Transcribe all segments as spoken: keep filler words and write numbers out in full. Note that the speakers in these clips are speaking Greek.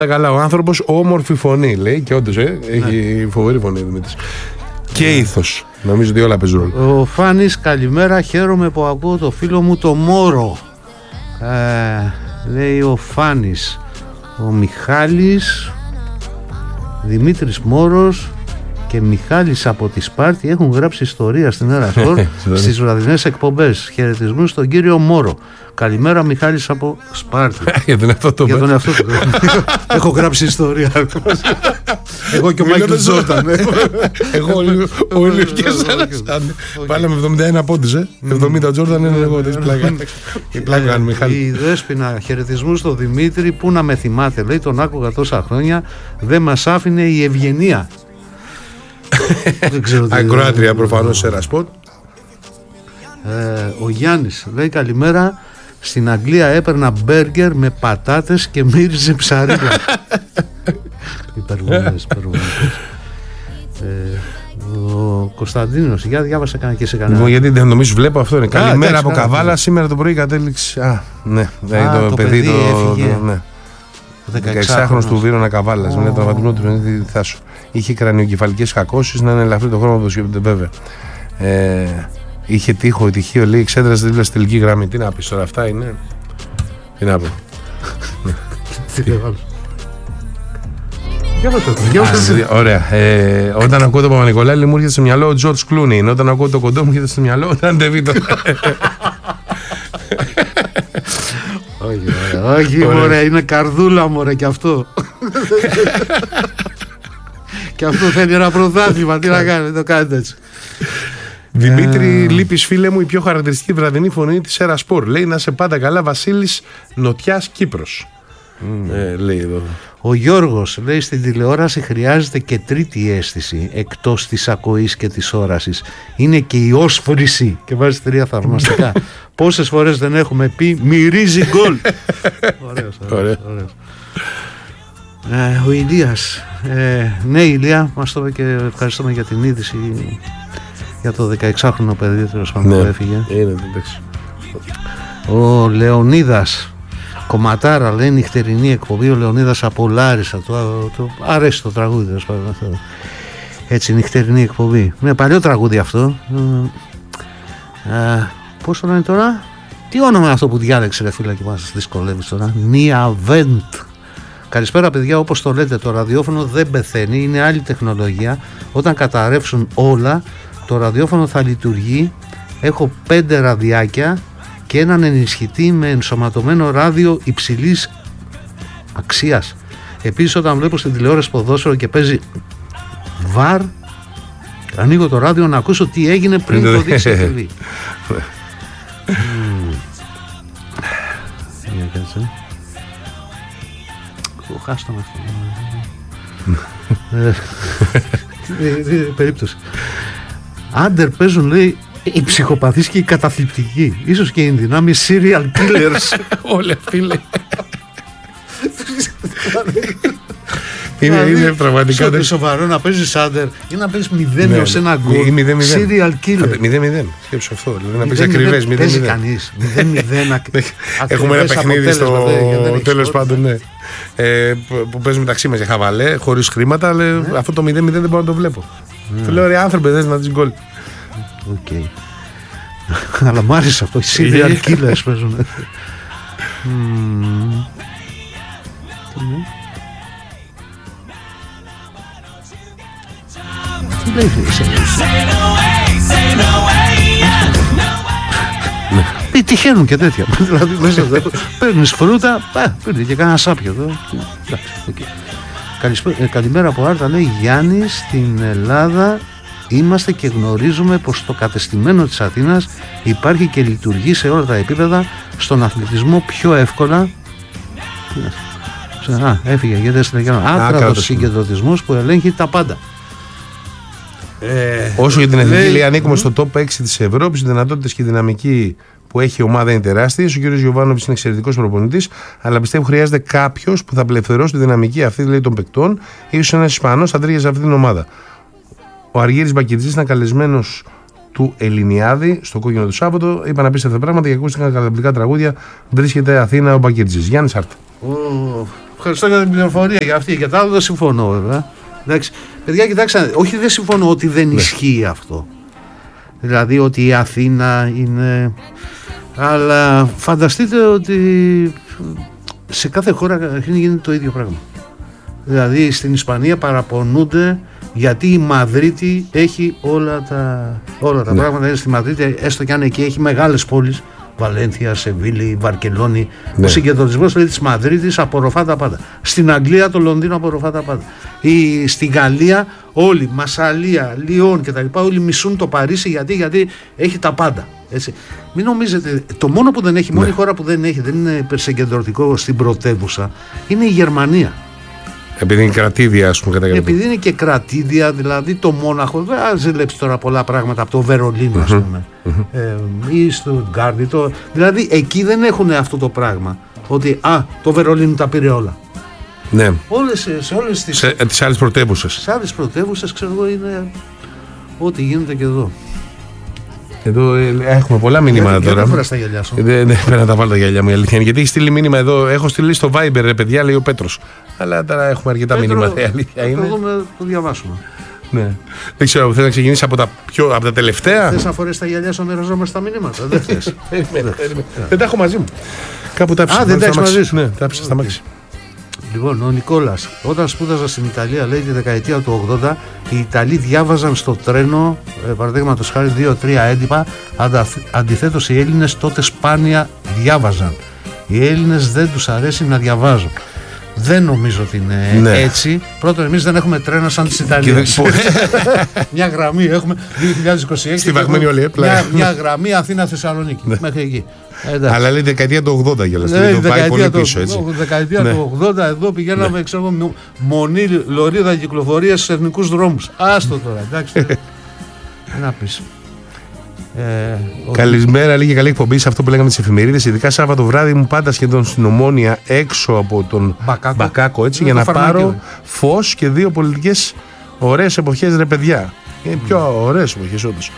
Καλά, ο άνθρωπος όμορφη φωνή, λέει, και όντως ε, έχει ναι. φοβερή φωνή ο Δημήτρης. Και ήθος. Νομίζω ότι όλα παίζουν ρόλο. Ο Φάνης, καλημέρα. Χαίρομαι που ακούω το φίλο μου το Μόρο. Ε, λέει ο Φάνης. Ο Μιχάλης, Δημήτρης Μόρος και Μιχάλης από τη Σπάρτη έχουν γράψει ιστορία στην Ερασπορ στις βραδινές εκπομπές. Χαιρετισμούς στον κύριο Μόρο. Καλημέρα, Μιχάλης από Σπάρτη. Για τον εαυτό του. Για τον εαυτό του. Έχω γράψει ιστορία. Εγώ και ο Μάικλ Τζόρνταν. Εγώ ο Ήλιος και εσένας. Βάλαμε εβδομήντα ένα πόντους, ε. εβδομήντα ο Τζόρνταν είναι εγώ. Η πλάκα, Μιχάλη. Η Δέσποινα, χαιρετισμούς στον Δημήτρη. Πού να με θυμάται, λέει, τον άκουγα τόσα χρόνια. Δεν μας άφηνε η ευγενία. Ακροάτρια προφανώς σε Ερασπορ. Ο Γιάννης λέει καλημέρα. Στην Αγγλία έπαιρνα μπέργκερ με πατάτες και μύριζε ψαρίλα. Υπερβολές, υπερβολές. ε, Ο Κωνσταντίνος, για διάβασα κανένα και σε κανένα. Λοιπόν, γιατί δεν νομίζω, βλέπω αυτό είναι. Καλημέρα από Καβάλα, σήμερα το πρωί κατέληξε. Α, ναι, Α, το, το παιδί, παιδί το, έφυγε. το, ναι. δεκαεξάχρονος του Βίρονα Καβάλας, με το τραυματισμό του παιδί Θάσου. Είχε κρανιοκεφαλικές κακώσεις, να είναι ελαφρύ το χρώμα του, βέβαια. Ε, είχε τείχο, τυχείο, λέει, εξέδρασε δίπλα στη τελική γραμμή. Τι να πεις τώρα, αυτά είναι. Τι να πω. Ωραία. Ε, όταν ακούω το Παπα-Νικολάη μου έρχεται στο μυαλό ο Τζορτζ Κλούνι. Όταν ακούω το Κοντό μου έρχεται στο μυαλό ο Ντάντε Βίτο. Όχι, όχι, μωρέ, είναι καρδούλα, μωρέ, και αυτό. Και αυτό θέλει ένα πρωτάθλημα. Τι να κάνει, το κάνετε έτσι. Δημήτρη, λείπεις φίλε μου, η πιο χαρακτηριστική βραδινή φωνή της Ερασπορ. Λέει να σε πάντα καλά, Βασίλης Νοτιάς, Κύπρος. Mm. Ε, λέει εδώ. Ο Γιώργος λέει στην τηλεόραση χρειάζεται και τρίτη αίσθηση εκτός της ακοής και της όρασης. Είναι και η όσφρηση. Και βάζει τρία θαυμαστικά. Πόσες φορές δεν έχουμε πει μυρίζει γκολ. Ωραίος, ωραίος, ωραίος. Ε, ο Ηλίας, ε, ναι Ηλία, μας το είπε και ευχαριστούμε για την είδηση για το δεκαεξάχρονο παιδί που ναι, έφυγε. Είναι, εντάξει. Ο Λεωνίδας, κομματάρα, λέει, νυχτερινή εκπομπή. Ο Λεωνίδας από Λάρισα, το, το, αρέσει το τραγούδι, αυτό. Έτσι, νυχτερινή εκπομπή. Είναι παλιό τραγούδι αυτό. Ε, πώς το λένε τώρα, τι όνομα είναι αυτό που διάλεξε, ρε φίλα, και μας δυσκολεύει τώρα. Νία Βέντ. Καλησπέρα, παιδιά. Όπως το λέτε, το ραδιόφωνο δεν πεθαίνει, είναι άλλη τεχνολογία. Όταν καταρρεύσουν όλα, το ραδιόφωνο θα λειτουργεί. Έχω πέντε ραδιάκια και έναν ενισχυτή με ενσωματωμένο ράδιο υψηλής αξίας. Επίσης, όταν βλέπω στην τηλεόραση ποδόσφαιρο και παίζει βαρ, ανοίγω το ράδιο να ακούσω τι έγινε πριν το δείξει η τιβή. Χάστο με αυτό. Περίπτωση. Άντερ παίζουν, λέει, οι ψυχοπαθείς και οι καταθλιπτικοί. Ίσως και οι δυνάμεις serial killers. Όλοι αυτοί, λέει. Είναι, είναι πραγματικά. Είναι σοβαρό να παίζεις άντερ ή να παίζεις μηδέν έως ένα γκολ. Serial killer. μηδέν μηδέν. Σκέψου αυτό. Να παίζεις ακριβές μηδέν μηδέν. Παίζει κανείς. μηδέν μηδέν. Έχουμε ένα παιχνίδι στο τέλος πάντων, ναι. Που παίζουμε μεταξύ μας για χαβαλέ, χωρίς χρήματα, αλλά αυτό το μηδέν μηδέν δεν μπορώ να το βλέπω. Του λέω, ρε άνθρωπε, δες να δεις γκολ. Οκ. Αλλά μ' άρεσε αυτό. Οι serial killers παίζουν. Τι λέει αυτό? Τυχαίνουν και τέτοια. Δηλαδή παίρνεις φρούτα, παίρνει και κάνα σάπιο εδώ. Καλημέρα από Άρτα, λέει Γιάννη. Στην Ελλάδα είμαστε και γνωρίζουμε πως το κατεστημένο της Αθήνας υπάρχει και λειτουργεί σε όλα τα επίπεδα, στον αθλητισμό πιο εύκολα. Α, έφυγε γιατί έστειλε και ένα άκρατος συγκεντρωτισμός που ελέγχει τα πάντα. Ε, Όσο για την εθνική, λέει, ανήκουμε στο top έξι της Ευρώπης. Οι δυνατότητες και η δυναμική που έχει η ομάδα είναι τεράστιες. Ο κ. Γιωβάνοβιτς είναι εξαιρετικός προπονητής, αλλά πιστεύω χρειάζεται κάποιος που θα απελευθερώσει τη δυναμική αυτή, λέει, των παικτών. Ίσως ένας Ισπανός θα τρίγεται σε αυτή την ομάδα. Ο Αργύρης Μπακιτζής ήταν καλεσμένος του Ελληνιάδη στο Κόκκινο του Σάββατο. Είπαν απίστευτα πράγματα και ακούστηκαν καταπληκτικά τραγούδια. Βρίσκεται Αθήνα ο Μπακιτζής. Γιάννης Άρτα. Ο ευχαριστώ για την πληροφορία για αυτή. Για τα άλλα δεν συμφωνώ, βέβαια. Εντάξει. Παιδιά, κοιτάξτε, όχι, δεν συμφωνώ ότι δεν ναι. ισχύει αυτό. Δηλαδή ότι η Αθήνα είναι. Αλλά φανταστείτε ότι σε κάθε χώρα γίνεται το ίδιο πράγμα. Δηλαδή στην Ισπανία παραπονούνται γιατί η Μαδρίτη έχει όλα τα, όλα τα ναι. πράγματα. Είναι στη Μαδρίτη, έστω και αν εκεί έχει μεγάλες πόλεις, Βαλένθια, Σεβίλη, Βαρκελόνη. Ναι. Ο συγκεντρωτισμός δηλαδή της Μαδρίτης απορροφά τα πάντα. Στην Αγγλία το Λονδίνο απορροφά τα πάντα. Ή στην Γαλλία όλοι, Μασσαλία, Λιόν κτλ. Όλοι μισούν το Παρίσι γιατί, γιατί έχει τα πάντα. Έτσι. Μην νομίζετε, το μόνο που δεν έχει, ναι. μόνη χώρα που δεν έχει, δεν είναι υπερσυγκεντρωτικό στην πρωτεύουσα, είναι η Γερμανία. Επειδή είναι κρατήδια, ας πούμε, κατά κάποιο. Επειδή είναι και κρατήδια, δηλαδή το Μόναχο, δεν θα ζηλέψει τώρα πολλά πράγματα από το Βερολίνο, ας πούμε, mm-hmm. ε, ή στο Γκάρντι. Το... Δηλαδή εκεί δεν έχουν αυτό το πράγμα. Ότι α, το Βερολίνο τα πήρε όλα. Ναι. Όλες, σε όλες τις, σε, τις άλλες πρωτεύουσες. Σε άλλες πρωτεύουσες, ξέρω εγώ, είναι ό,τι γίνεται και εδώ. Εδώ ε, έχουμε πολλά μηνύματα γιατί, τώρα. Γιατί δεν τα γυαλιά σου. Δεν ναι, πρέπει να τα βάλω τα γυαλιά μου, η αλήθεια. Γιατί έχει στείλει μήνυμα εδώ. Έχω στείλει στο Viber, ρε παιδιά, λέει ο Πέτρος. Αλλά τώρα έχουμε αρκετά Πέτρο, μηνύματα. Η αλήθεια είναι. Θα το δούμε, το διαβάσουμε. Ναι. Δεν ξέρω, θέλω να ξεκινήσει από τα, πιο, από τα τελευταία. Θες να φορέσει τα γυαλιά σου να μοιραζόμαστε τα μηνύματα. Δεν θες. Δεν τα έχω μαζί μου. Κάπου τα Α, δεν τα έχεις μαζί σου. Ναι, τα άφησα στα μάξι. Λοιπόν, ο Νικόλας, όταν σπούδαζα στην Ιταλία, λέει τη δεκαετία του ογδόντα, οι Ιταλοί διάβαζαν στο τρένο, ε, παραδείγματος χάρη, δύο τρία έντυπα. Αντιθέτως, οι Έλληνες τότε σπάνια διάβαζαν. Οι Έλληνες δεν τους αρέσει να διαβάζουν. Δεν νομίζω ότι είναι ναι. έτσι. Πρώτον, εμείς δεν έχουμε τρένα σαν τις Ιταλίες. Μια γραμμή έχουμε δύο χιλιάδες είκοσι έξι. Στη βαγμένη όλη μια, μια γραμμή Αθήνα-Θεσσαλονίκη. Ναι. Μέχρι εκεί. Εντάξει. Αλλά λέει δεκαετία του ογδόντα για λαστή. Ναι, το πάει πολύ πίσω, έτσι. Δεκαετία ναι. του ογδόντα εδώ πηγαίναμε, ναι. ξέρω, μονή λωρίδα κυκλοφορία στους εθνικούς δρόμους. Άστο τώρα, εντάξει. Τι να πεις. Ε, Καλησπέρα, λίγη καλή εκπομπή σε αυτό που λέγαμε τις εφημερίδες. Ειδικά Σάββατο βράδυ μου πάντα σχεδόν στην Ομόνια έξω από τον Μπακάκο, Μπακάκο έτσι, για να πάρω φως και δύο πολιτικές ωραίες εποχές, ρε παιδιά. Είναι mm. πιο ωραίες εποχές όντως.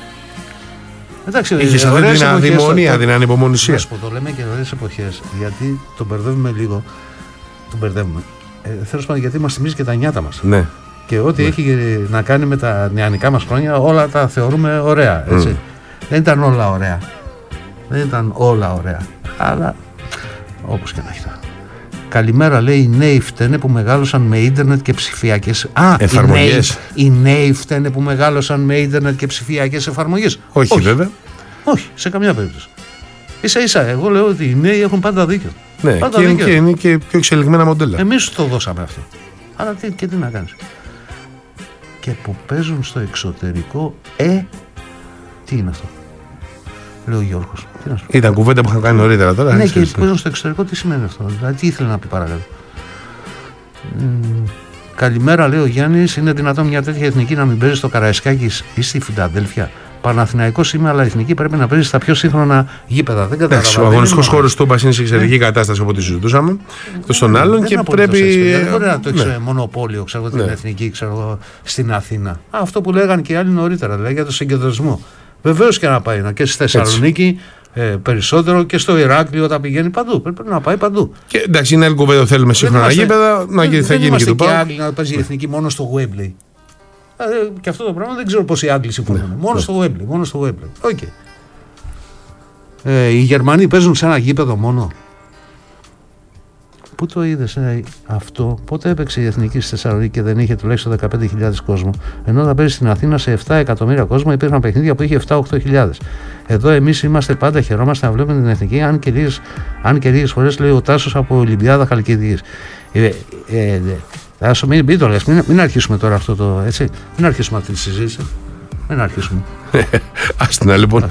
Εντάξει, είχες αυτή την αδειμονία, την ανυπομονησία. Το λέμε και ωραίες εποχές γιατί τον μπερδεύουμε λίγο. Τον μπερδεύουμε. Ε, θέλω να γιατί μας θυμίζει και τα νιάτα μας. Ναι. Και ό,τι ναι. έχει να κάνει με τα νεανικά μας χρόνια, όλα τα θεωρούμε ωραία. Έτσι. Mm. Δεν ήταν όλα ωραία. Δεν ήταν όλα ωραία. Αλλά όπως και να έχει. Καλημέρα, λέει, οι νέοι φταίνε που μεγάλωσαν με ίντερνετ και ψηφιακές Α, εφαρμογές. Οι νέοι, οι νέοι φταίνε που μεγάλωσαν με ίντερνετ και ψηφιακές εφαρμογές. Όχι, Όχι, βέβαια. Όχι, σε καμιά περίπτωση. Ίσα ίσα, εγώ λέω ότι οι νέοι έχουν πάντα δίκιο. Ναι, πάντα και, δίκιο. και είναι και πιο εξελιγμένα μοντέλα. Εμείς το δώσαμε αυτό. Αλλά τι, και τι να κάνεις. Και που παίζουν στο εξωτερικό, ε, τι είναι αυτό. Λέει ο Γιώργος. Ήταν κουβέντα που είχαν κάνει νωρίτερα τώρα. Ναι, και που παίζουν στο εξωτερικό, τι σημαίνει αυτό. Δηλαδή, τι ήθελε να πει παρακάτω. Mm, καλημέρα, λέει ο Γιάννης. Είναι δυνατόν μια τέτοια εθνική να μην παίζει στο Καραϊσκάκης ή στη Φιλαδέλφια. Παναθηναϊκός είμαι, αλλά η εθνική πρέπει να παίζει στα πιο σύγχρονα γήπεδα. Δεν καταλαβαίνω. Ο αγωνιστικός χώρος του Όμπας είναι σε εξαιρετική ναι. κατάσταση από ό,τι συζητούσαμε. Το στον άλλον και πρέπει. Δεν μπορεί να το έχει ναι. μονοπόλιο, ξέρω την ναι. εθνική, ξέρω στην Αθήνα. Αυτό που λέγανε και οι άλλοι νωρίτερα, δηλαδή για το συγκεντρωτισμό. Βεβαίως και να πάει και στη Θεσσαλονίκη ε, περισσότερο και στο Ηράκλειο όταν πηγαίνει παντού. Πρέπει να πάει παντού. Και εντάξει, είναι άλλη κουβέντα. Θέλουμε σύγχρονα γήπεδα. Να γίνει θα γίνει και το πάμε. Και να παίζει η εθνική μόνο στο Wembley. Ε, και αυτό το πράγμα δεν ξέρω πώς οι Άγγλοι συμφωνούν. Ναι, μόνο, ναι. στο Wembley, μόνο στο Wembley. Okay. Ε, οι Γερμανοί παίζουν σε ένα γήπεδο μόνο. Πού το είδες ε, αυτό, πότε έπαιξε η εθνική στη Θεσσαλονίκη και δεν είχε τουλάχιστον δεκαπέντε χιλιάδες κόσμο. Ενώ θα παίζει στην Αθήνα σε επτά εκατομμύρια κόσμο, υπήρχαν παιχνίδια που είχε επτά οκτώ χιλιάδες. Εδώ εμείς είμαστε πάντα, χαιρόμαστε να βλέπουμε την εθνική, αν και λίγες, αν και λίγες φορές, λέει ο Τάσος από Ολυμπιάδα Χαλκιδικής. Ε, ε, ε, Άσο, μην, μην το λες, μην, μην αρχίσουμε τώρα αυτό το, έτσι, μην αρχίσουμε αυτή τη συζήτηση, μην αρχίσουμε. Άστινα λοιπόν.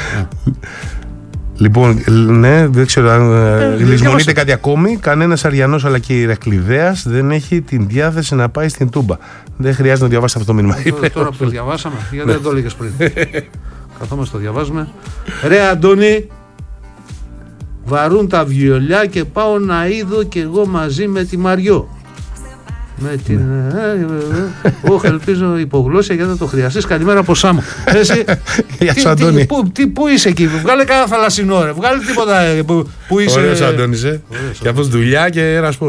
Λοιπόν, ναι, δεν ξέρω αν ε, λησμονείται κάτι ακόμη. Κανένας Αριανός αλλά και Ηρακλειδέας δεν έχει την διάθεση να πάει στην Τούμπα. Δεν χρειάζεται να διαβάσετε αυτό το μήνυμα. Τώρα, τώρα που το διαβάσαμε, γιατί δεν το έλεγες πριν. Καθόμαστε το διαβάζουμε. Ρε Αντώνη, βαρούν τα βιολιά και πάω να είδω κι εγώ μαζί με τη Μαριό. Με την. Όχι, ελπίζω υπογλώσσια γιατί θα το χρειαστείς. Καλημέρα από Σάμο. Γεια σου, Αντώνη. Πού είσαι εκεί, βγάλε κάνα θαλασσινό, ρε. Βγάλε τίποτα που είσαι. Ωραίος Αντώνης, ε. Και αυτός δουλειά και ένα σπορ.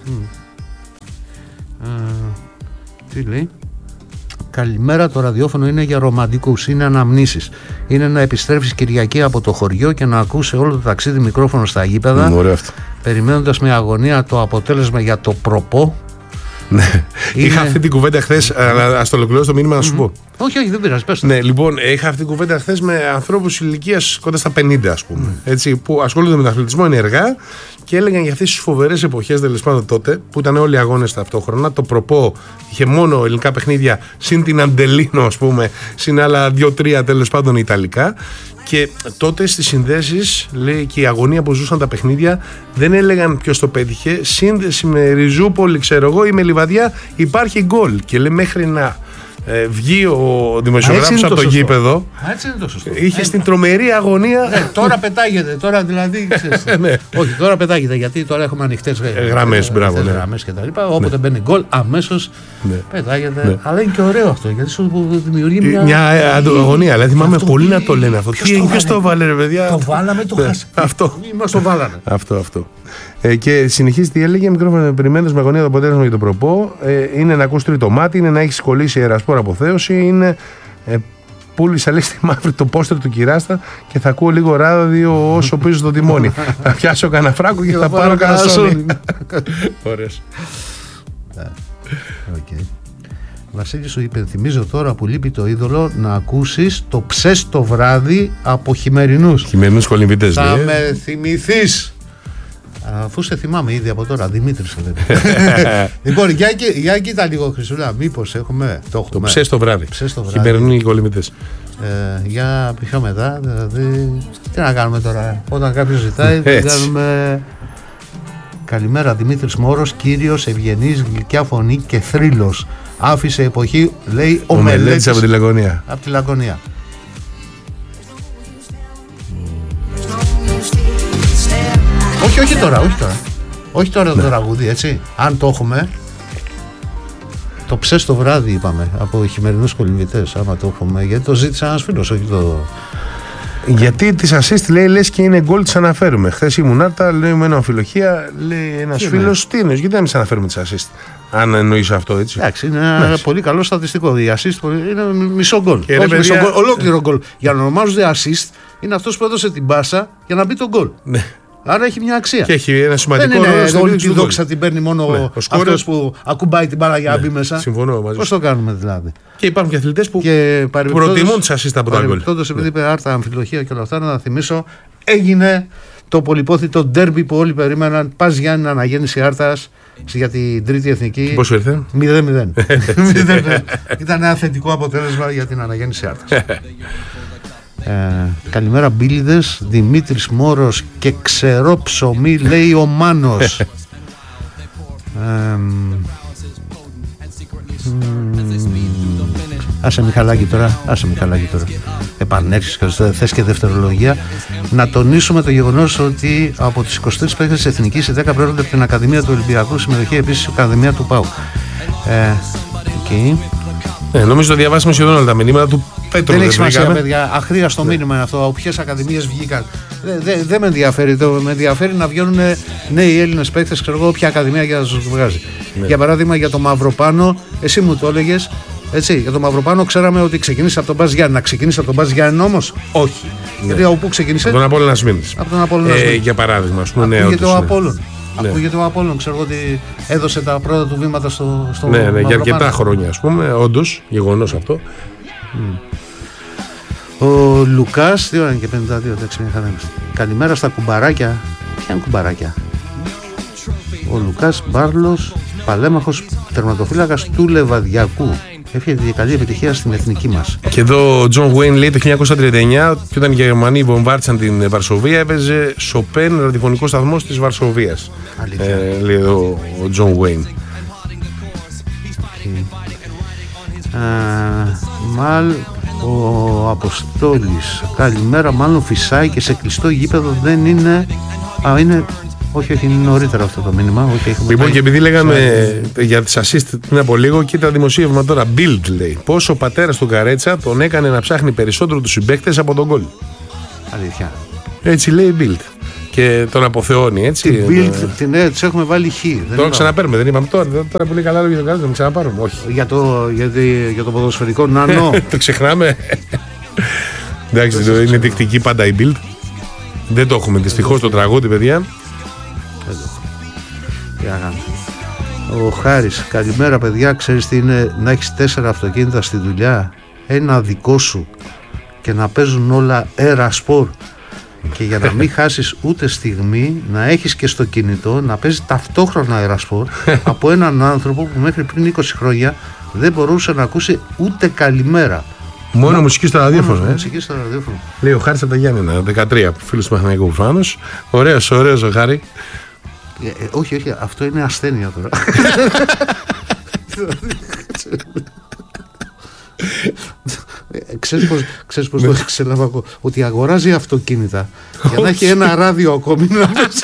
Mm. Ε, τι λέει? Καλημέρα, το ραδιόφωνο είναι για ρομαντικούς, είναι αναμνήσεις. Είναι να επιστρέψεις Κυριακή από το χωριό και να ακούσει όλο το ταξίδι μικρόφωνο στα γήπεδα, mm, περιμένοντας με αγωνία το αποτέλεσμα για το προπό. Ναι. Είναι... Είχα αυτή την κουβέντα χθες, αλλά ας το ολοκληρώσω το μήνυμα να σου πω. Όχι, όχι, δεν πειράζει, πες το. Ναι, λοιπόν, είχα αυτή την κουβέντα χθες με ανθρώπους ηλικίας κοντά στα πενήντα, ας πούμε. Mm. Έτσι, που ασχολούνται με τον αθλητισμό ενεργά και έλεγαν για αυτές τις φοβερές εποχές, τέλος πάντων τότε, που ήταν όλοι οι αγώνες ταυτόχρονα. Το προπό είχε μόνο ελληνικά παιχνίδια, συν την Αντελίνο, ας πούμε, συν άλλα δύο-τρία τέλος πάντων ιταλικά. Και τότε στις συνδέσεις, λέει, και η αγωνία που ζούσαν τα παιχνίδια δεν έλεγαν ποιος το πέτυχε. Σύνδεση με Ριζούπολη, ξέρω εγώ, ή με Λιβαδιά, υπάρχει γκολ. Και λέει μέχρι να ε, βγει ο δημοσιογράφος από το σωστό γήπεδο. Α, έτσι είναι το σωστό. Είχε ε, στην τρομερή αγωνία. Ναι, τώρα πετάγεται, τώρα δηλαδή. Ξέρεις, ναι. Όχι, τώρα πετάγεται γιατί τώρα έχουμε ανοιχτές γραμμές, μπράβο. Ναι. Γραμμές και τα λοιπά. Όποτε ναι. μπαίνει γκολ, αμέσως ναι. πετάγεται. Ναι. Αλλά είναι και ωραίο αυτό γιατί σου δημιουργεί μια. Μια αγωνία. Δηλαδή θυμάμαι πολύ να το λένε αυτό. Ποιος το βάλε, ρε παιδιά. Το βάλαμε, το χάσαμε. Αυτό. Μας το βάλανε. Αυτό, αυτό. Ε, και συνεχίζει τι έλεγε: μικρόφωνο περιμένοντας με αγωνία το αποτέλεσμα για το προπό. Ε, είναι να ακούς τρίτο μάτι, είναι να έχεις κολλήσει ιερασπόρα αποθέωση, είναι. Ε, πούλησα λέει στη μαύρη το πόστερ του Κυράστα και θα ακούω λίγο ράδιο όσο πίσω στο τιμόνι. Θα πιάσω κανένα φράγκο και θα πάρω κανένα σόνι. Ωραίος. Βασίλη, σου υπενθυμίζω τώρα που λείπει το είδωλο να ακούσεις το ψες το βράδυ από χειμερινούς. Χειμερινούς κολυμβητές. Θα με θυμηθείς. Αφού σε θυμάμαι ήδη από τώρα, Δημήτρης λέει. Λοιπόν, για, για κοίτα λίγο, Χρυσούλα, μήπως έχουμε. Το, έχουμε. Το ψες το βράδυ. Ψες το βράδυ. Χειμερινοί κολυμβητές. Ε, για πιο μετά, δηλαδή. Τι να κάνουμε τώρα, όταν κάποιος ζητάει, δεν κάνουμε. Καλημέρα, Δημήτρης Μόρος, κύριος, ευγενής, γλυκιά φωνή και θρύλος. Άφησε εποχή, λέει ο, ο Μελέτης από τη Λαγωνία. Από τη Λαγωνία. Όχι, όχι τώρα, όχι τώρα. Όχι τώρα το τραγούδι, έτσι. Αν το έχουμε. Το ψες το βράδυ, είπαμε, από χειμερινούς κολυμβητές. Άμα το έχουμε, γιατί το ζήτησε ένας φίλος, όχι το. Γιατί τις assist λέει λες και είναι γκολ, τις αναφέρουμε. Χθες ήμουν άρτα, λέει με ένα αμφιλοχεία, λέει ένας φίλος, τι εννοείς, γιατί δεν τις αναφέρουμε τις assist. Αν εννοείς αυτό, έτσι. Εντάξει, είναι ένα Άξι. πολύ καλό στατιστικό. Η assist είναι μισό γκολ. Ολόκληρο γκολ. Για να ονομάζονται assist, είναι αυτός που έδωσε την πάσα για να μπει το γκολ. Ναι. Άρα έχει μια αξία. Και έχει ένα σημαντικό ρόλο. Δεν είναι όλη τη δόξα την παίρνει μόνο ναι. αυτός που ακουμπάει την μπάλα για να μπει ναι. μέσα. Συμφωνώ μαζί σου. Πώς το κάνουμε δηλαδή. Και υπάρχουν και αθλητές που και προτιμούν τις assist από τα γκολ. Παρεμπιπτόντως, επειδή είπε άρτα, αμφιλοχεία και όλα αυτά, να θυμίσω, έγινε το πολυπόθητο ντέρμπι που όλοι περίμεναν. Πας Γιάννη, αναγέννηση Άρτας για την τρίτη εθνική. Πώς ήρθε? μηδέν μηδέν. Ήταν ένα θετικό αποτέλεσμα για την αναγέννηση Άρτας. Ε, καλημέρα μπίλιδες, Δημήτρης Μόρος και ξερό ψωμί, λέει ο Μάνος. ε, άσε Μιχαλάκη τώρα, άσε Μιχαλάκη τώρα. Επανέρχεις και θες και δευτερολογία. Να τονίσουμε το γεγονός ότι από τις είκοσι τρεις παίκτες της Εθνικής οι δέκα προέρχονται από την Ακαδημία του Ολυμπιακού, συμμετοχή επίσης η Ακαδημία του ΠΑΟ. Ε, okay. Ε, νομίζω το διαβάσαμε σχεδόν όλα τα μηνύματα του Πέτρου. Δεν έχει σημασία, παιδιά. Αχρίαστο ναι. μήνυμα είναι αυτό. Ποιες ακαδημίες βγήκαν. Δεν δε, δε με ενδιαφέρει. Το, με ενδιαφέρει να βγαίνουν νέοι Έλληνες παίκτες. Ξέρω εγώ ποια ακαδημία για να τους βγάζει. Ναι. Για παράδειγμα, για το Μαυροπάνο, εσύ μου το έλεγες. Έτσι, για το Μαυροπάνο ξέραμε ότι ξεκίνησε από τον Μπας Γιάννη. Να ξεκίνησε από τον Μπας Γιάννη όμως, όχι. Ναι. Γιατί από πού ξεκίνησε? Από τον Απόλλωνα Σμύρνης. Από τον Απόλλωνα Σμύρνης. Ε, για παράδειγμα, ας πούμε, νέο. Ακούγεται ο Απόλλων. Ναι. Ακούγεται ο Απόλλων. Ξέρω ότι έδωσε τα πρώτα του βήματα στο, στο ναι, ναι, για αρκετά χρόνια, ας πούμε, όντως, γεγονός αυτό. Mm. Ο Λουκάς, δύο ώρα και πενήντα δύο, εντάξει, καλημέρα στα κουμπαράκια. Ποια είναι κουμπαράκια? Ο Λουκάς Μπάρλος, παλέμαχος τερματοφύλακας του Λεβαδιακού. Εύχεται και καλή επιτυχία στην εθνική μας. Και εδώ ο Τζον Γουέιν λέει το χίλια εννιακόσια τριάντα εννιά, και όταν οι Γερμανοί βομβάρτισαν την Βαρσοβία, έπαιζε Σοπέν, ραδιοφωνικό σταθμό της Βαρσοβίας. Ε, λέει εδώ ο Τζον Γουέιν. Okay. Μάλ, ο Αποστόλης. Καλημέρα, μάλλον φυσάει και σε κλειστό γήπεδο δεν είναι. Α, είναι. Όχι, όχι, είναι νωρίτερα αυτό το μήνυμα. Όχι, λοιπόν, και επειδή λέγαμε yeah. για τις assist πριν από λίγο, κοίτα δημοσίευμα τώρα. Build λέει. Πώς ο πατέρας του Καρέτσα τον έκανε να ψάχνει περισσότερο τους συμπαίκτες από τον γκολ. Αλήθεια. Έτσι λέει Build. και τον αποθεώνει, έτσι. Την build, την, ναι, τις έχουμε βάλει χ. Τώρα ξαναπαίρνουμε, δεν είπαμε τώρα. Τώρα πολύ καλά λόγια το κάνουμε, δεν ξαναπάρουμε. Όχι. Για το, για, τη, για το ποδοσφαιρικό νάνο. Το ξεχνάμε. Εντάξει, είναι δεικτική πάντα η build. Δεν το έχουμε δυστυχώς το τραγούδι, παιδιά. Δεν το έχουμε. Ο Χάρης, καλημέρα παιδιά. Ξέρεις τι είναι να έχεις τέσσερα αυτοκίνητα στη δουλειά, ένα δικό σου και να παίζουν όλα αερασπορ, και για να μην χάσεις ούτε στιγμή να έχεις και στο κινητό να παίζει ταυτόχρονα αερασπορ από έναν άνθρωπο που μέχρι πριν είκοσι χρόνια δεν μπορούσε να ακούσει ούτε καλημέρα. Μόνο να... μουσική στο ραδιόφωνο. Ε? Μουσική στο ραδιόφωνο. Λέει ο Χάρης από τα Γιάννενα, δεκατρία, φίλος του Μαχαναϊκού προφανώς. Ωραίος, ωραίος ο Χάρη. Ε, ε, όχι, όχι, αυτό είναι ασθένεια τώρα. Ξέρεις πως, ξέρεις πως το εξέλαβα εγώ, ότι αγοράζει αυτοκίνητα για να έχει ένα ράδιο ακόμη να παίζει.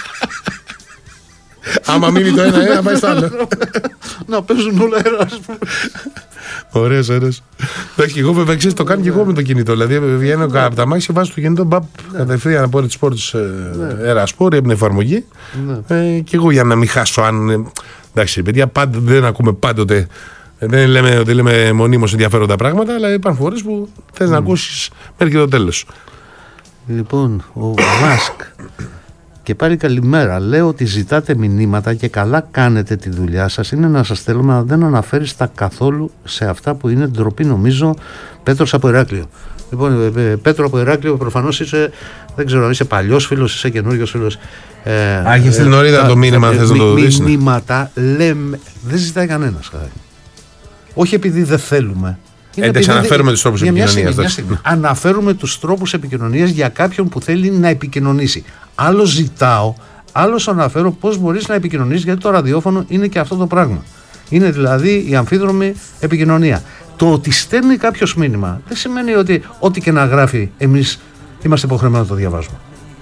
Άμα μείνει το ένα, ένα πάει στο άλλο. Να παίζουν όλα αέρας. Ωραίος, ωραίος. Εντάξει, εγώ βέβαια ξέρεις, το κάνω και εγώ με το κινητό. Δηλαδή βγαίνω από τα μάξι, βάζω το κινητό, μπαπ, κατευθείαν από τις πόρτες αερασπόρ, από την εφαρμογή. Και εγώ για να μην χάσω αν... Εντάξει, παιδιά, δεν ακούμε πάντοτε. Δεν λέμε ότι λέμε μονίμως ενδιαφέροντα πράγματα, αλλά υπάρχουν φορές που θες mm. να ακούσεις μέχρι και το τέλος. Λοιπόν, ο Βάσκ. Και πάλι καλημέρα. Λέω ότι ζητάτε μηνύματα και καλά κάνετε τη δουλειά σας. Είναι να σας θέλουμε, να δεν αναφέρεις τα καθόλου σε αυτά που είναι ντροπή, νομίζω. Πέτρος από Ηράκλειο. Λοιπόν, Πέτρο από Ηράκλειο, προφανώς είσαι, δεν ξέρω, είσαι παλιός φίλος, είσαι καινούριος φίλος. Ε, Α, έχεις την νωρίτερα το μήνυμα, θες να το δεις. Μηνύματα λέμε, δεν ζητάει κανένας. Όχι επειδή δεν θέλουμε. Εντάξει, αναφέρουμε τους τρόπους επικοινωνίας. Αναφέρουμε τους τρόπους επικοινωνίας για κάποιον που θέλει να επικοινωνήσει. Άλλο ζητάω, άλλο αναφέρω πώς μπορείς να επικοινωνήσεις, γιατί το ραδιόφωνο είναι και αυτό το πράγμα. Είναι δηλαδή η αμφίδρομη επικοινωνία. Το ότι στέλνει κάποιος μήνυμα δεν σημαίνει ότι ό,τι και να γράφει εμείς είμαστε υποχρεωμένοι να το διαβάζουμε.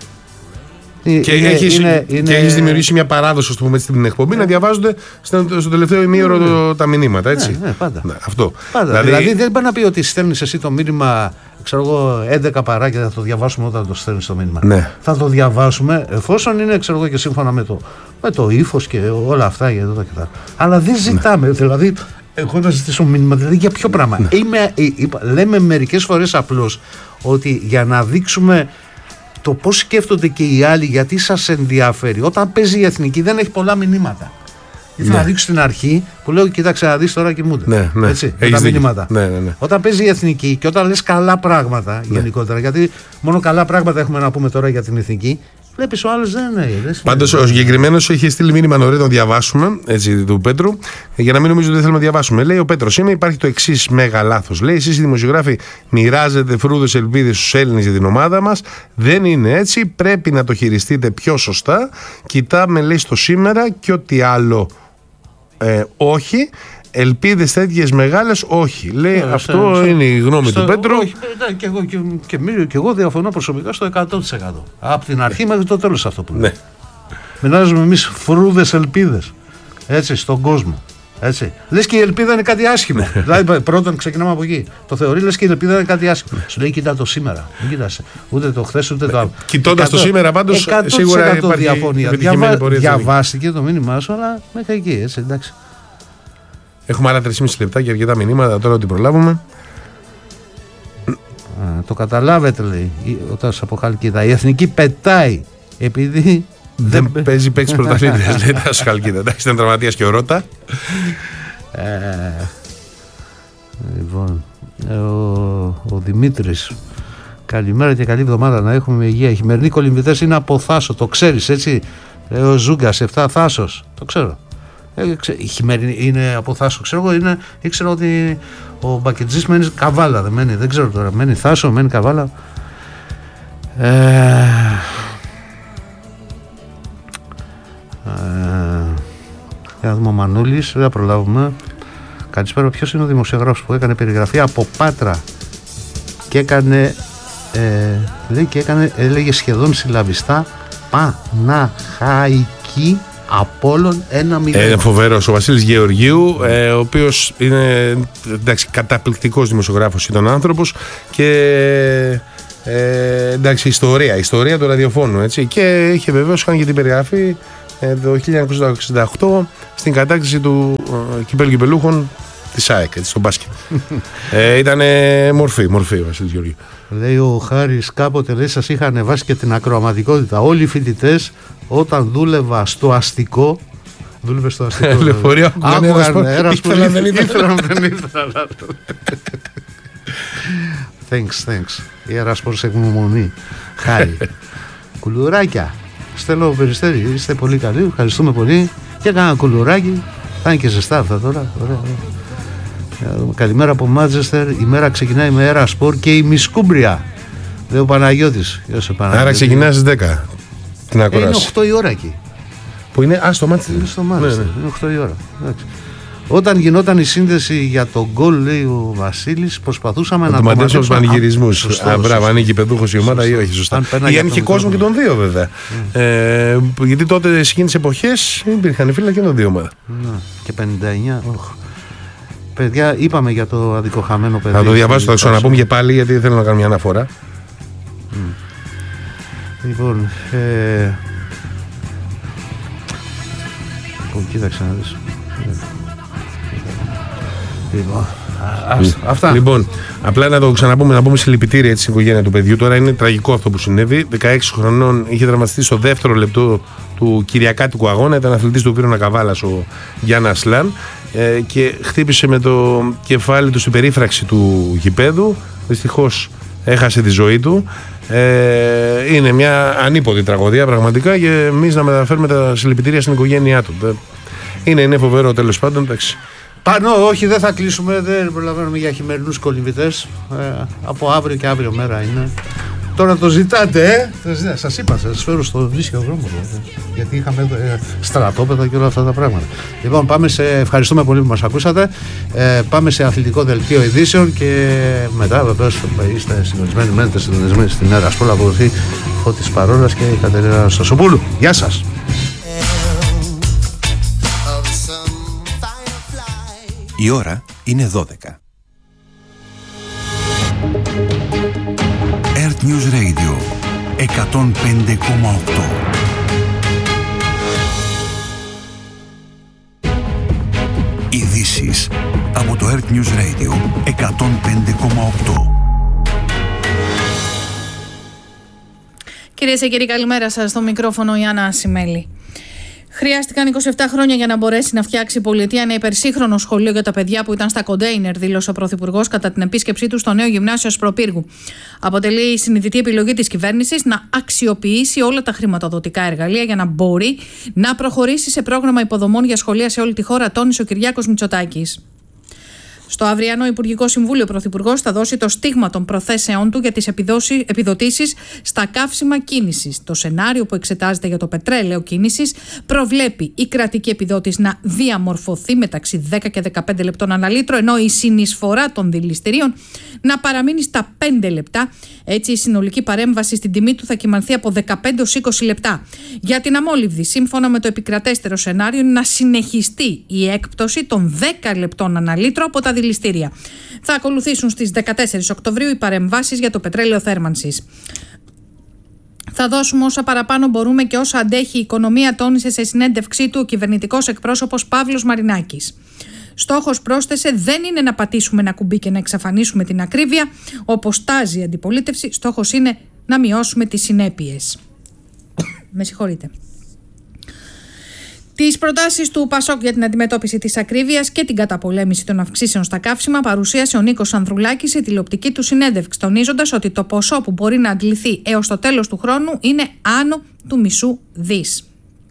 Και, είναι, έχεις, είναι, και είναι... έχεις δημιουργήσει μια παράδοση, πούμε, στην εκπομπή, yeah. να διαβάζονται στο, στο τελευταίο ημίωρο yeah. τα μηνύματα, έτσι. Yeah, yeah, πάντα. Ναι, αυτό. Πάντα. Δηλαδή... δηλαδή δεν πάει να πει ότι στέλνεις εσύ το μήνυμα, ξέρω εγώ, έντεκα παρά και θα το διαβάσουμε όταν το στέλνεις το μήνυμα. Ναι. Θα το διαβάσουμε εφόσον είναι, ξέρω εγώ, και σύμφωνα με το, με το ύφος και όλα αυτά και εδώ και τα. Αλλά δεν ζητάμε, ναι. δηλαδή. Εγώ να ζητήσω μήνυμα, δηλαδή για ποιο πράγμα. Ναι. Είμαι, είπα, λέμε μερικές φορές απλώς ότι για να δείξουμε το πώς σκέφτονται και οι άλλοι, γιατί σας ενδιαφέρει. Όταν παίζει η εθνική δεν έχει πολλά μηνύματα. Ήθελα ναι. να δείξω στην αρχή που λέω: κοίταξε να δεις τώρα κοιμούνται. Ναι, ναι. Έτσι, με τα μηνύματα. Ναι, ναι, ναι. Όταν παίζει η εθνική και όταν λες καλά πράγματα ναι. γενικότερα, γιατί μόνο καλά πράγματα έχουμε να πούμε τώρα για την εθνική. Βλέπεις ο άλλος δεν είναι. Πάντως ο συγκεκριμένος είχε στείλει μήνυμα νωρίτερα να διαβάσουμε, έτσι, του Πέτρου, για να μην νομίζω ότι δεν θέλουμε να διαβάσουμε. Λέει ο Πέτρος: Είμαι, υπάρχει το εξής μέγα λάθος. Λέει: Εσείς οι δημοσιογράφοι μοιράζετε φρούδες ελπίδες στους Έλληνες για την ομάδα μας. Δεν είναι έτσι. Πρέπει να το χειριστείτε πιο σωστά. Κοιτάμε, λέει, στο σήμερα και ό,τι άλλο ε, όχι. Ελπίδες τέτοιες μεγάλες, όχι. Λέει ε, αυτό σε, είναι η γνώμη στο, του Πέτρου. Όχι, ναι, και, εγώ, και, και, και εγώ διαφωνώ προσωπικά στο εκατό τοις εκατό. Από την αρχή μέχρι το τέλος αυτό που λέω. Ναι. Μοιράζουμε εμείς φρούδες ελπίδες. Έτσι, στον κόσμο. Έτσι. Λες και η ελπίδα είναι κάτι άσχημο. Δηλαδή, πρώτον ξεκινάμε από εκεί. Το θεωρεί, λες και η ελπίδα είναι κάτι άσχημο. Σου λέει, κοίτα το σήμερα. Μην κοιτάς ούτε το χθες ούτε το άλλο. Κοιτώντας το σήμερα, πάντως σίγουρα υπάρχει διαφωνία. Διαβα... Διαβάστηκε το μήνυμά σου, αλλά μέχρι εκεί. Έτσι, εντάξει. Έχουμε άλλα τρία και μισό λεπτά και αρκετά μηνύματα τώρα ότι προλάβουμε. Α, το καταλάβετε, λέει ο Τάσος από Χαλκίδα. Η εθνική πετάει επειδή δεν, δεν παίζει παίξει πρωταθλήτριας, λέει Τάσος Χαλκίδα. Εντάξει, ήταν τραυματίας και ο Ρώτα. Ε, λοιπόν, ο, ο Δημήτρης. Καλημέρα και καλή εβδομάδα να έχουμε υγεία. Οι χειμερινοί κολυμβητές είναι από Θάσο, το ξέρεις, έτσι. Ο Ζούγκας, εφτά Θάσος, το ξέρω. Η χειμερινή είναι από Θάσο, ξέρω εγώ, είναι, ήξερα ότι ο Μπακετζής μένει Καβάλα, δεν μένει, δεν ξέρω τώρα, μένει Θάσο, μένει Καβάλα. Ε, ε, για να δούμε ο Μανούλης, δεν θα προλάβουμε. Καλησπέρα, ποιος είναι ο δημοσιογράφος που έκανε περιγραφή από Πάτρα και έκανε, ε, λέει και έκανε, έλεγε σχεδόν συλλαβιστά Παναχαϊκή Απόλλων ένα μηδέν. Είναι φοβερός ο Βασίλης Γεωργίου, ε, ο οποίος είναι, εντάξει, καταπληκτικός δημοσιογράφος, ήταν άνθρωπος και Ε, εντάξει, ιστορία, ιστορία του ραδιοφώνου, έτσι. Και είχε βεβαίως κάνει και την περιγραφή ε, το χίλια εννιακόσια εξήντα οκτώ στην κατάκτηση του ε, κυπέλλου κυπελούχων της ΑΕΚ, έτσι, στο μπάσκετ. ε, ήταν μορφή, μορφή ο Βασίλης Γεωργίου. Λέει ο Χάρης, κάποτε λέει, σας είχα ανεβάσει και την ακροαματικότητα. Όλοι οι φοιτητές όταν δούλευα στο αστικό. Δούλευε στο αστικό. Λεωφορείο, άκουγαν Ερασπορ. Δεν ήθελαν, δεν ήθελαν. Thanks, thanks. Η Ερασπορ σε εκμονή. Χάρη. Κουλουράκια. Στέλνω Περιστέρη, είστε πολύ καλοί. Ευχαριστούμε πολύ. Και έκανα κουλουράκι. Θα είναι και ζεστά αυτά τώρα. Ωραία. Καλημέρα από Μάντσεστερ. Η μέρα ξεκινάει με Ερασπορ και η Μισκούμπρια. Λέει ο Παναγιώτης. Άρα ξεκινάει στις δέκα. Την ακοράς. Είναι οκτώ η ώρα εκεί. Που είναι, α, στο Μάντσεστερ. Είναι στο Μάντσεστερ. Ναι, ναι. Είναι οκτώ η ώρα. Εντάξει. Όταν γινόταν η σύνδεση για τον γκολ, λέει ο Βασίλης, προσπαθούσαμε να το μαντέψουμε στους πανηγυρισμούς. Μπράβο, αν είχε πεδούχος η ομάδα ή όχι, σωστά. Ή αν είχε κόσμο και των δύο, βέβαια. Mm. Ε, γιατί τότε σε εκείνες τις εποχές υπήρχαν οι φίλοι και των δύο ομάδα. Mm. Και πενήντα εννιά. Oh. Παιδιά, είπαμε για το αδικοχαμένο παιδί. Θα το διαβάσω, θα το ξαναπούμε και πάλι, γιατί θέλω να κάνω μια αναφορά. Mm. Λοιπόν, ε... λοιπόν, κοίταξε να δεις. Λοιπόν, ας, αυτά. Λοιπόν, απλά να το ξαναπούμε, να πούμε συλληπιτήρια στην οικογένεια του παιδιού. Τώρα είναι τραγικό αυτό που συνέβη. δεκαέξι χρονών, είχε τραυματιστεί στο δεύτερο λεπτό του κυριακάτικου αγώνα. Ήταν αθλητής του Πύρωνα Καβάλας ο Γιάννα Ασλάν ε, και χτύπησε με το κεφάλι του στην περίφραξη του γηπέδου. Δυστυχώς έχασε τη ζωή του. Ε, είναι μια ανίποδη τραγωδία πραγματικά και εμείς να μεταφέρουμε τα συλληπιτήρια στην οικογένειά του. Είναι, είναι φοβερό, τέλος πάντων. Εντάξει. Πάνω, όχι, δεν θα κλείσουμε, δεν προλαβαίνουμε για χειμερινούς κολυμβητές. Ε, από αύριο και αύριο μέρα είναι. Τώρα το ζητάτε, ε! Σας είπα, σας φέρω στο ίσιο δρόμο. Γιατί είχαμε ε, στρατόπεδα και όλα αυτά τα πράγματα. Λοιπόν, πάμε σε, ευχαριστούμε πολύ που μας ακούσατε. Ε, πάμε σε αθλητικό δελτίο ειδήσεων και μετά βεβαίως είστε συντονισμένοι, μένετε συντονισμένοι στην Ερασπορ. Ακολουθεί Φώτης Παρόλας και η Κατερίνα Στασοπούλου. Γεια σας! Η ώρα είναι δώδεκα. Earth News Radio εκατόν πέντε κόμμα οκτώ. Ειδήσεις από το Earth News Radio εκατόν πέντε κόμμα οκτώ. Κυρίες και κύριοι, καλημέρα σας. Στο μικρόφωνο η Άννα Ασημέλη. Χρειάστηκαν είκοσι επτά χρόνια για να μπορέσει να φτιάξει η πολιτεία ένα υπερσύγχρονο σχολείο για τα παιδιά που ήταν στα κοντέινερ, δήλωσε ο Πρωθυπουργός κατά την επίσκεψή του στο νέο γυμνάσιο Ασπροπύργου. Αποτελεί συνειδητή επιλογή της κυβέρνησης να αξιοποιήσει όλα τα χρηματοδοτικά εργαλεία για να μπορεί να προχωρήσει σε πρόγραμμα υποδομών για σχολεία σε όλη τη χώρα, τόνισε ο Κυριάκος Μητσοτάκης. Στο αυριανό Υπουργικό Συμβούλιο, ο Πρωθυπουργός θα δώσει το στίγμα των προθέσεών του για τις επιδοτήσεις στα καύσιμα κίνησης. Το σενάριο που εξετάζεται για το πετρέλαιο κίνησης προβλέπει η κρατική επιδότηση να διαμορφωθεί μεταξύ δέκα και δεκαπέντε λεπτών ανά λίτρο, ενώ η συνεισφορά των δηληστηρίων να παραμείνει στα πέντε λεπτά. Έτσι, η συνολική παρέμβαση στην τιμή του θα κυμανθεί από δεκαπέντε έως είκοσι λεπτά. Για την αμόλυβδη, σύμφωνα με το επικρατέστερο σενάριο, είναι να συνεχιστεί η έκπτωση των δέκα λεπτών ανά λίτρο από τα δηληστήρια. Θα ακολουθήσουν στις δεκατέσσερις Οκτωβρίου οι παρεμβάσεις για το πετρέλαιο θέρμανσης. Θα δώσουμε όσα παραπάνω μπορούμε και όσα αντέχει η οικονομία, τόνισε σε συνέντευξή του ο κυβερνητικός εκπρόσωπος Παύλος Μαρινάκης. Στόχος, πρόσθεσε, δεν είναι να πατήσουμε ένα κουμπί και να εξαφανίσουμε την ακρίβεια, όπως τάζει η αντιπολίτευση. Στόχος είναι να μειώσουμε τις συνέπειες. Με συγχωρείτε. Τις προτάσεις του Πασόκ για την αντιμετώπιση της ακρίβειας και την καταπολέμηση των αυξήσεων στα καύσιμα παρουσίασε ο Νίκος Ανδρουλάκης σε τηλεοπτική του συνέντευξη, τονίζοντας ότι το ποσό που μπορεί να αντληθεί έως το τέλος του χρόνου είναι άνω του μισού δις.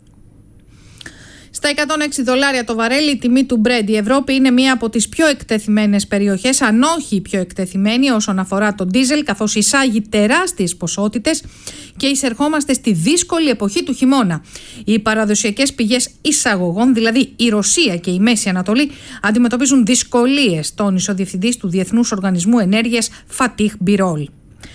Στα εκατόν έξι δολάρια το βαρέλι η τιμή του Brent. Η Ευρώπη είναι μία από τις πιο εκτεθειμένες περιοχές, αν όχι η πιο εκτεθειμένη όσον αφορά το ντίζελ, καθώς εισάγει τεράστιες ποσότητες και εισερχόμαστε στη δύσκολη εποχή του χειμώνα. Οι παραδοσιακές πηγές εισαγωγών, δηλαδή η Ρωσία και η Μέση Ανατολή, αντιμετωπίζουν δυσκολίες, τόνισε ο διευθυντής του Διεθνούς Οργανισμού Ενέργειας Φατίχ Μπιρόλ.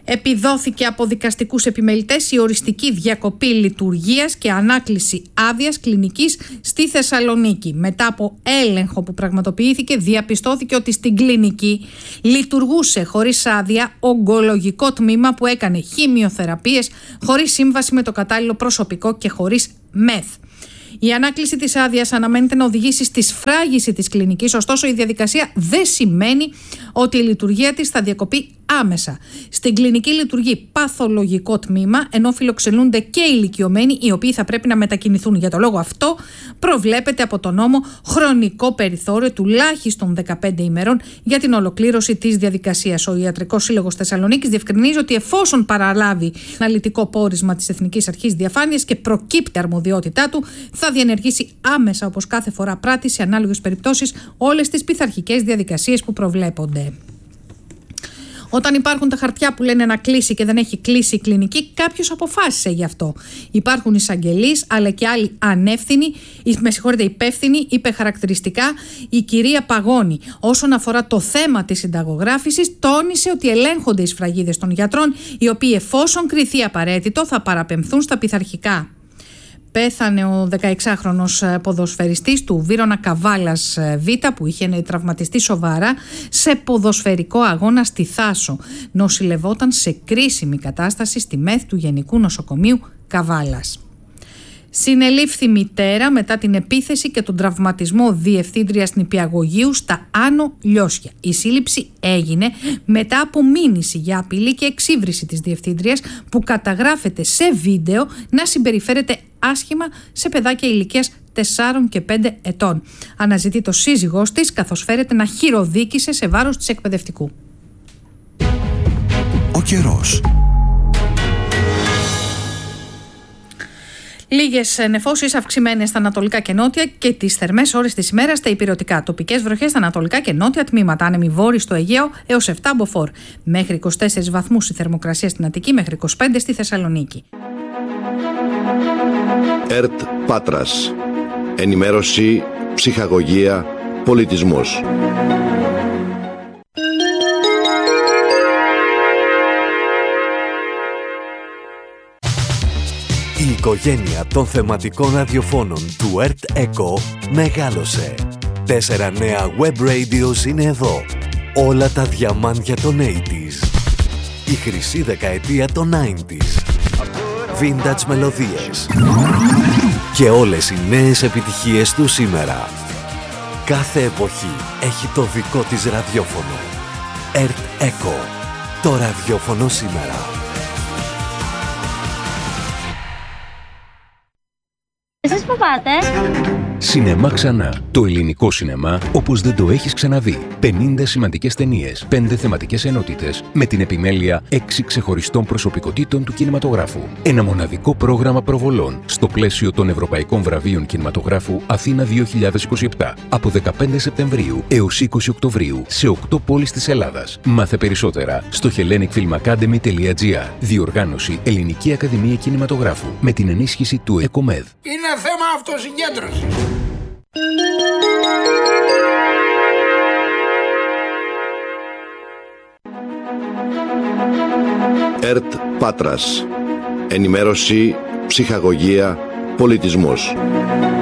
Επιδόθηκε από δικαστικούς επιμελητές η οριστική διακοπή λειτουργίας και ανάκληση άδειας κλινικής στη Θεσσαλονίκη. Μετά από έλεγχο που πραγματοποιήθηκε, διαπιστώθηκε ότι στην κλινική λειτουργούσε χωρίς άδεια ογκολογικό τμήμα που έκανε χημειοθεραπείες χωρίς σύμβαση με το κατάλληλο προσωπικό και χωρίς μεθ. Η ανάκληση της άδειας αναμένεται να οδηγήσει στη σφράγιση της κλινικής, ωστόσο η διαδικασία δεν σημαίνει ότι η λειτουργία της θα διακοπεί άμεσα. Στην κλινική λειτουργεί παθολογικό τμήμα, ενώ φιλοξενούνται και ηλικιωμένοι οι οποίοι θα πρέπει να μετακινηθούν. Για το λόγο αυτό προβλέπεται από τον νόμο χρονικό περιθώριο τουλάχιστον δεκαπέντε ημερών για την ολοκλήρωση της διαδικασίας. Ο Ιατρικός Σύλλογος Θεσσαλονίκης διευκρινίζει ότι εφόσον παραλάβει αναλυτικό πόρισμα της Εθνικής Αρχής Διαφάνειας και προκύπτει αρμοδιότητά του, θα διενεργήσει άμεσα, όπως κάθε φορά πράττει σε ανάλογες περιπτώσεις, όλες τις πειθαρχικές διαδικασίες που προβλέπονται. Όταν υπάρχουν τα χαρτιά που λένε να κλείσει και δεν έχει κλείσει η κλινική, κάποιος αποφάσισε γι' αυτό. Υπάρχουν εισαγγελείς, αλλά και άλλοι ανεύθυνοι, με συγχωρείτε, υπεύθυνοι, είπε χαρακτηριστικά η κυρία Παγώνη. Όσον αφορά το θέμα της συνταγογράφησης, τόνισε ότι ελέγχονται οι σφραγίδες των γιατρών, οι οποίοι εφόσον κριθεί απαραίτητο θα παραπεμφθούν στα πειθαρχικά. Πέθανε ο δεκαεξάχρονος ποδοσφαιριστής του Βύρωνα Καβάλας Β, που είχε τραυματιστεί σοβαρά σε ποδοσφαιρικό αγώνα στη Θάσο. Νοσηλευόταν σε κρίσιμη κατάσταση στη ΜΕΘ του Γενικού Νοσοκομείου Καβάλας. Συνελήφθη μητέρα μετά την επίθεση και τον τραυματισμό διευθύντριας νηπιαγωγείου στα Άνω Λιώσια. Η σύλληψη έγινε μετά από μήνυση για απειλή και εξύβριση της διευθύντριας, που καταγράφεται σε βίντεο να συμπεριφέρεται άσχημα σε παιδάκια ηλικίας τεσσάρων και πέντε ετών. Αναζητεί το σύζυγός της, καθώς φέρεται να χειροδίκησε σε βάρος της εκπαιδευτικού. Ο καιρός. Λίγες νεφώσεις αυξημένες στα ανατολικά και νότια και τις θερμές ώρες της ημέρας στα ηπειρωτικά. Τοπικές βροχές στα ανατολικά και νότια τμήματα. Άνεμοι βόρειοι στο Αιγαίο έως επτά μποφόρ. Μέχρι είκοσι τέσσερις βαθμούς η θερμοκρασία στην Αττική, μέχρι είκοσι πέντε στη Θεσσαλονίκη. ΕΡΤ Πάτρας. Ενημέρωση, ψυχαγωγία, πολιτισμός. Η οικογένεια των θεματικών ραδιοφώνων του ΕΡΤ Echo μεγάλωσε. Τέσσερα νέα web radios είναι εδώ. Όλα τα διαμάντια των ογδόντα. Η χρυσή δεκαετία των ενενήντα. Vintage μελωδίες. Και όλες οι νέες επιτυχίες του σήμερα. Κάθε εποχή έχει το δικό της ραδιόφωνο. ΕΡΤ Echo. Το ραδιόφωνο σήμερα. Εσείς που πάτε? Σινεμά ξανά. Το ελληνικό σινεμά όπως δεν το έχεις ξαναδεί. πενήντα σημαντικές ταινίες, πέντε θεματικές ενότητες, με την επιμέλεια έξι ξεχωριστών προσωπικότητων του κινηματογράφου. Ένα μοναδικό πρόγραμμα προβολών στο πλαίσιο των Ευρωπαϊκών Βραβείων Κινηματογράφου Αθήνα δύο χιλιάδες είκοσι επτά από δεκαπέντε Σεπτεμβρίου έως είκοσι Οκτωβρίου σε οκτώ πόλεις της Ελλάδας. Μάθε περισσότερα στο hellenic film academy τελεία gr. Διοργάνωση Ελληνική Ακαδημία Κινηματογράφου με την ενίσχυση του ΕΚΟΜΕΔ. Είναι θέμα αυτοσυγκέντρωσης. ΕΡΤ Πάτρας. Ενημέρωση, ψυχαγωγία, πολιτισμός.